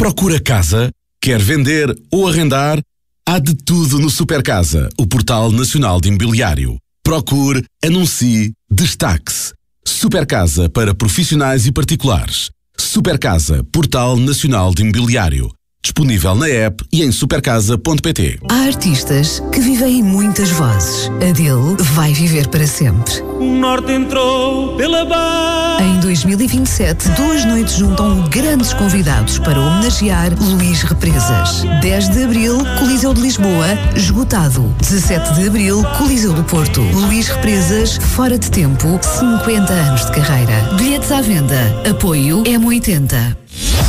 Procura casa? Quer vender ou arrendar? Há de tudo no Supercasa, o portal nacional de imobiliário. Procure, anuncie, destaque-se. Supercasa para profissionais e particulares. Supercasa, portal nacional de imobiliário. Disponível na app e em supercasa.pt. Há artistas que vivem em muitas vozes. A dele vai viver para sempre. O norte entrou pela barra. Em 2027, 2 noites juntam grandes convidados para homenagear Luís Represas. 10 de Abril, Coliseu de Lisboa, esgotado. 17 de Abril, Coliseu do Porto. Luís Represas, fora de tempo, 50 anos de carreira. Bilhetes à venda. Apoio M80.